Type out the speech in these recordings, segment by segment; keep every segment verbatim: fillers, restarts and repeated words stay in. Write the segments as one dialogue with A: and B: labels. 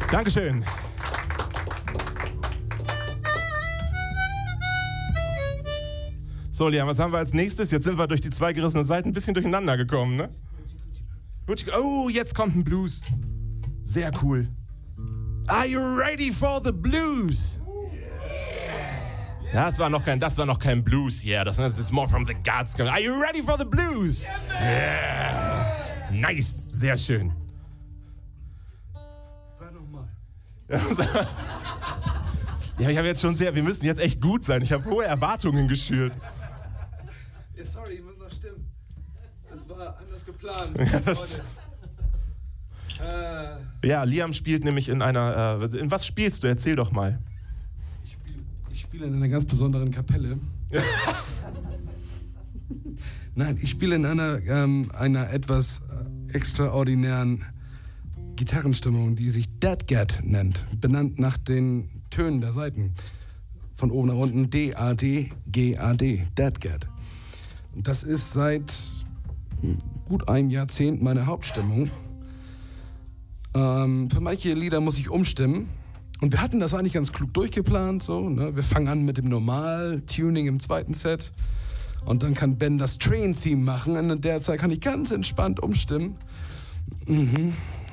A: Dankeschön. So, Liam, was haben wir als nächstes? Jetzt sind wir durch die zwei gerissenen Seiten ein bisschen durcheinander gekommen, ne? Oh, jetzt kommt ein Blues. Sehr cool. Are you ready for the blues? Ja, das war noch kein, das war noch kein Blues hier. Yeah, das ist more from the guts. Are you ready for the blues? Yeah. Nice, sehr schön.
B: War nochmal.
A: Ja, ich habe jetzt schon sehr, wir müssen jetzt echt gut sein. Ich habe hohe Erwartungen geschürt.
B: Ja, sorry, ich muss noch stimmen. Das war anders geplant.
A: Ja, das äh, ja, Liam spielt nämlich in einer, äh, in was spielst du? Erzähl doch mal.
B: Ich spiele ich spiel in einer ganz besonderen Kapelle. Nein, ich spiele in einer, ähm, einer etwas extraordinären Gitarrenstimmung, die sich Dadgad nennt, benannt nach den Tönen der Saiten. Von oben nach unten D, A, D, G, A, D, Dadgad. Und das ist seit gut einem Jahrzehnt meine Hauptstimmung. Ähm, für manche Lieder muss ich umstimmen. Und wir hatten das eigentlich ganz klug durchgeplant. So, ne? Wir fangen an mit dem Normal-Tuning im zweiten Set. Und dann kann Ben das Train-Theme machen. Und in der Zeit kann ich ganz entspannt umstimmen. Mhm.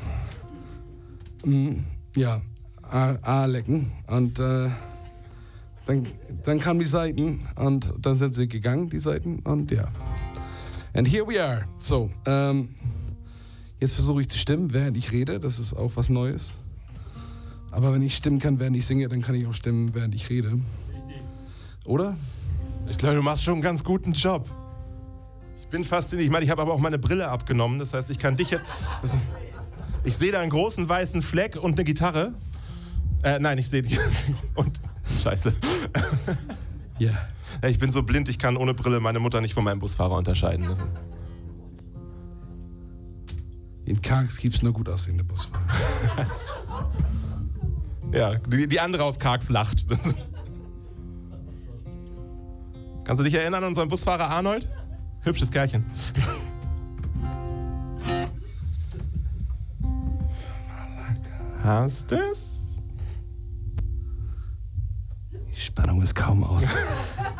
B: Mhm. Ja, A, A lecken. Und äh, dann, dann kamen die Saiten. Und dann sind sie gegangen, die Saiten. Und ja. And here we are. So, ähm, jetzt versuche ich zu stimmen, während ich rede. Das ist auch was Neues. Aber wenn ich stimmen kann, während ich singe, dann kann ich auch stimmen, während ich rede. Oder?
A: Ich glaube, du machst schon einen ganz guten Job. Ich bin fasziniert. Ich meine, ich habe aber auch meine Brille abgenommen. Das heißt, ich kann dich jetzt... Ich sehe da einen großen weißen Fleck und eine Gitarre. Äh, nein, ich sehe die... Und... Scheiße.
B: Ja.
A: Yeah. Ich bin so blind, ich kann ohne Brille meine Mutter nicht von meinem Busfahrer unterscheiden.
B: In Kargs gibt's nur gut aussehende Busfahrer.
A: Ja, die, die andere aus Kargs lacht. Kannst du dich erinnern an unseren Busfahrer Arnold? Hübsches Kerlchen. Hast du's?
B: Die Spannung ist kaum aus.